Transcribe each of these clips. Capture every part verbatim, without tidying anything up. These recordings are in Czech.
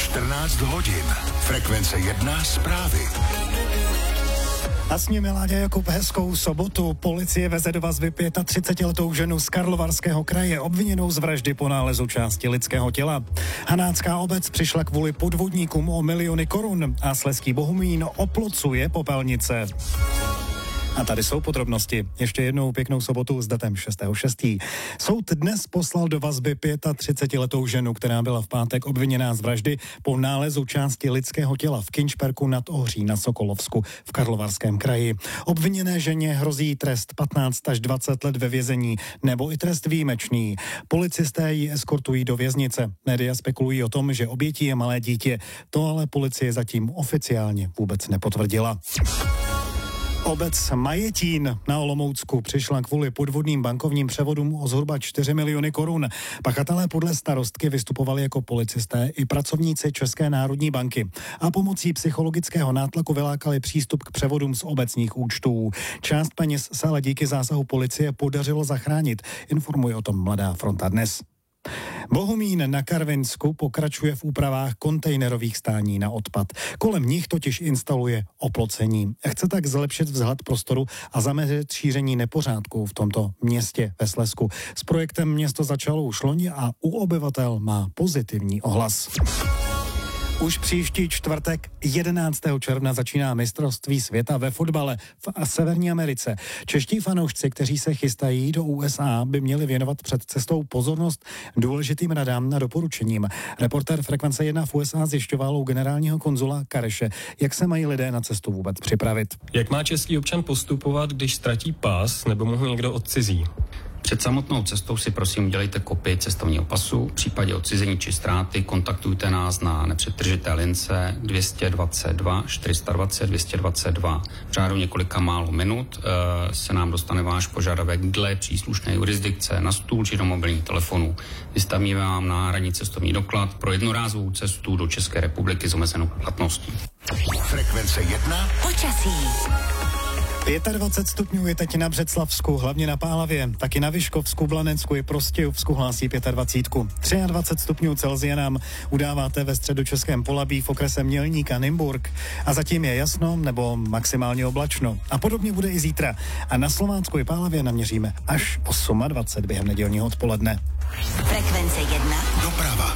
čtrnáct hodin. Frekvence jedna zprávy. A s nimi Láďa Jakub, hezkou sobotu. Policie veze do vazby třicetiletou ženu z Karlovarského kraje, obviněnou z vraždy po nálezu části lidského těla. Hanácká obec přišla kvůli podvodníkům o miliony korun a slezský Bohumín oplocuje popelnice. A tady jsou podrobnosti. Ještě jednou pěknou sobotu s datem šestého šestého Soud dnes poslal do vazby třicetiletou ženu, která byla v pátek obviněná z vraždy po nálezu části lidského těla v Kynčperku nad Ohří na Sokolovsku v Karlovarském kraji. Obviněné ženě hrozí trest patnáct až dvacet let ve vězení nebo i trest výjimečný. Policisté ji eskortují do věznice. Média spekulují o tom, že obětí je malé dítě. To ale policie zatím oficiálně vůbec nepotvrdila. Obec Majetín na Olomoucku přišla kvůli podvodným bankovním převodům o zhruba čtyři miliony korun. Pachatelé podle starostky vystupovali jako policisté i pracovníci České národní banky a pomocí psychologického nátlaku vylákali přístup k převodům z obecních účtů. Část peněz se ale díky zásahu policie podařilo zachránit, informuje o tom Mladá fronta dnes. Bohumín na Karvinsku pokračuje v úpravách kontejnerových stání na odpad. Kolem nich totiž instaluje oplocení. Chce tak zlepšit vzhled prostoru a zamezit šíření nepořádků v tomto městě ve Slezsku. S projektem město začalo už loni a u obyvatel má pozitivní ohlas. Už příští čtvrtek jedenáctého června začíná mistrovství světa ve fotbale v Severní Americe. Čeští fanoušci, kteří se chystají do U S A, by měli věnovat před cestou pozornost důležitým radám a doporučením. Reportér Frekvence jedna v U S A zjišťoval u generálního konzula Kareše, jak se mají lidé na cestu vůbec připravit. Jak má český občan postupovat, když ztratí pas nebo mu ho někdo odcizí? Před samotnou cestou si prosím udělejte kopii cestovního pasu. V případě odcizení či ztráty kontaktujte nás na nepřetržité lince dvě stě dvacet dva čtyři sta dvacet dvě stě dvacet dva. V řádu několika málo minut e, se nám dostane váš požadavek dle příslušné jurisdikce na stůl či do mobilních telefonů. Vystavíme vám náhradní cestovní doklad pro jednorázovou cestu do České republiky s omezenou platností. Frekvence jedna. Počasí. dvacet pět stupňů je teď na Břeclavsku, hlavně na Pálavě, taky na Vyškovsku, Blanecku i Prostějovsku hlásí dvacet pět. dvacet tři stupňů Celsia nám udáváte ve středočeském Polabí v okrese Mělník a Nymburk. A zatím je jasno nebo maximálně oblačno. A podobně bude i zítra. A na Slovánsku i Pálavě naměříme až dvacet osm během nedělního odpoledne. Frekvence jedna. Doprava.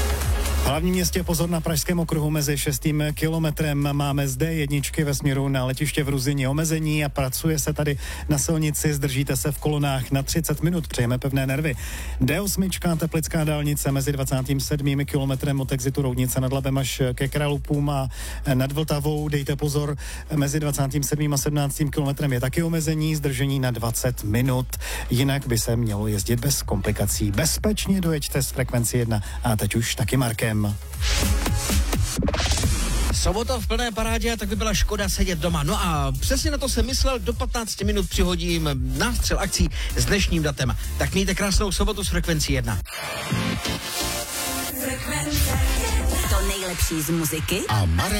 V hlavním městě pozor na Pražském okruhu mezi šestým kilometrem. Máme zde jedničky ve směru na letiště v Ruzyni omezení a pracuje se tady na silnici. Zdržíte se v kolonách na třicet minut. Přejeme pevné nervy. D osm Teplická dálnice mezi dvacátým sedmým kilometrem od exitu Roudnice nad Labem až ke Kralupům a nad Vltavou. Dejte pozor, mezi dvacátým sedmým a sedmnáctým kilometrem je taky omezení, zdržení na dvacet minut. Jinak by se mělo jezdit bez komplikací. Bezpečně dojeďte z Frekvenci jedna a teď už taky Markem. Sobota v plné parádě, tak by byla škoda sedět doma. No a přesně na to jsem myslel, do patnáct minut přihodím nástřel akcí s dnešním datem. Tak mějte krásnou sobotu s Frekvencí jedna. To nejlepší z muziky A Marek